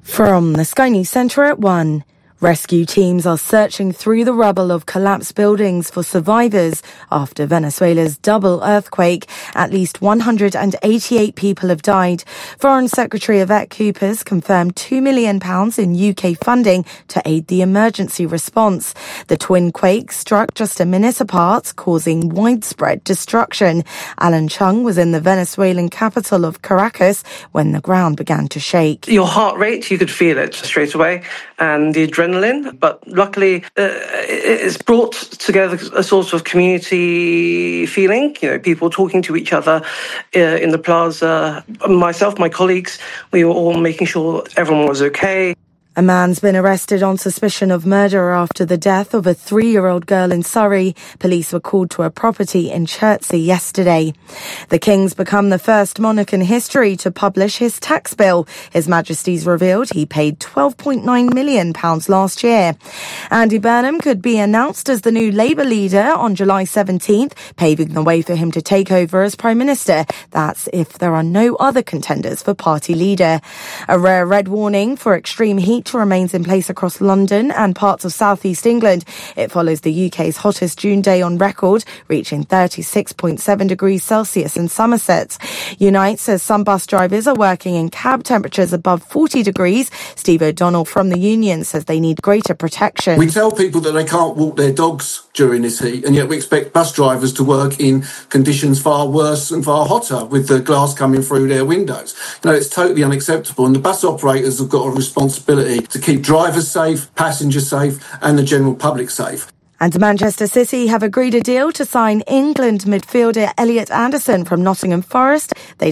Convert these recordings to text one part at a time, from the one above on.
From the Sky News Centre at 1. Rescue teams are searching through the rubble of collapsed buildings for survivors after Venezuela's double earthquake. At least 188 people have died. Foreign Secretary Yvette Coopers confirmed £2 million in UK funding to aid the emergency response. The twin quakes struck just a minute apart, causing widespread destruction. Alan Chung was in the Venezuelan capital of Caracas when the ground began to shake. Your heart rate, you could feel it straight away, and the adrenaline, but luckily it's brought together a sort of community feeling, people talking to each other in the plaza. Myself, my colleagues, we were all making sure everyone was okay. A man's been arrested on suspicion of murder after the death of a 3-year-old girl in Surrey. Police were called to a property in Chertsey yesterday. The King's become the first monarch in history to publish his tax bill. His Majesty's revealed he paid £12.9 million last year. Andy Burnham could be announced as the new Labour leader on July 17th, paving the way for him to take over as Prime Minister. That's if there are no other contenders for party leader. A rare red warning for extreme heat remains in place across London and parts of southeast England. It follows the UK's hottest June day on record, reaching 36.7 degrees Celsius in Somerset. Unite says some bus drivers are working in cab temperatures above 40 degrees. Steve O'Donnell from the union says they need greater protection. We tell people that they can't walk their dogs during this heat, and yet we expect bus drivers to work in conditions far worse and far hotter with the glass coming through their windows. It's totally unacceptable, and the bus operators have got a responsibility to keep drivers safe, passengers safe, and the general public safe. And Manchester City have agreed a deal to sign England midfielder Elliot Anderson from Nottingham Forest.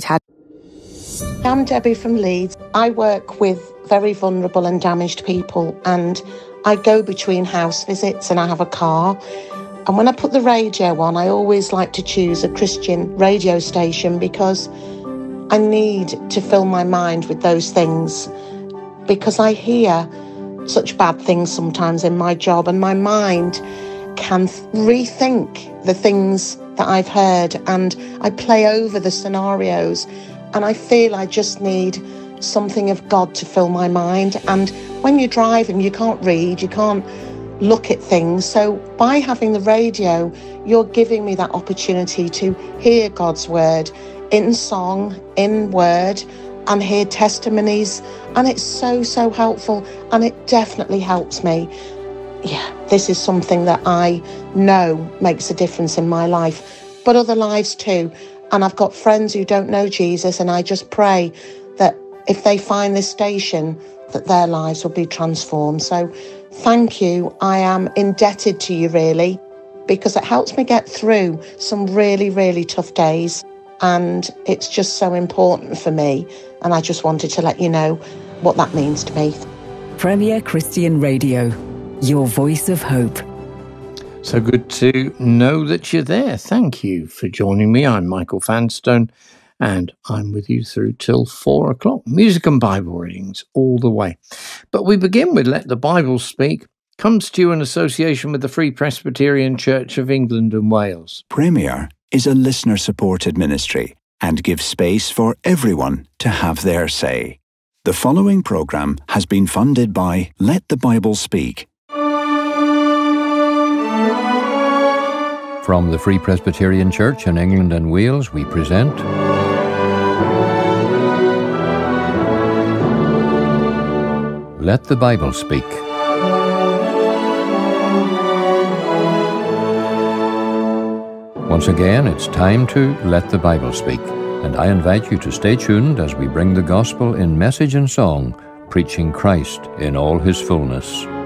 I'm Debbie from Leeds. I work with very vulnerable and damaged people, and I go between house visits and I have a car. And when I put the radio on, I always like to choose a Christian radio station because I need to fill my mind with those things, because I hear such bad things sometimes in my job, and my mind can rethink the things that I've heard, and I play over the scenarios, and I feel I just need something of God to fill my mind. And when you're driving, you can't read, you can't look at things. So by having the radio, you're giving me that opportunity to hear God's word in song, in word, and hear testimonies. And it's so helpful, and it definitely helps me. This is something that I know makes a difference in my life, but other lives too. And I've got friends who don't know Jesus, and I just pray that if they find this station, that their lives will be transformed. So thank you. I am indebted to you, really, because it helps me get through some really tough days. And it's just so important for me. And I just wanted to let you know what that means to me. Premier Christian Radio, your voice of hope. So good to know that you're there. Thank you for joining me. I'm Michael Vanstone, and I'm with you through till 4 o'clock. Music and Bible readings all the way. But we begin with Let the Bible Speak. Comes to you in association with the Free Presbyterian Church of England and Wales. Premier is a listener-supported ministry and gives space for everyone to have their say. The following programme has been funded by Let the Bible Speak. From the Free Presbyterian Church in England and Wales, we present Let the Bible Speak. Once again, it's time to Let the Bible Speak, and I invite you to stay tuned as we bring the gospel in message and song, preaching Christ in all his fullness.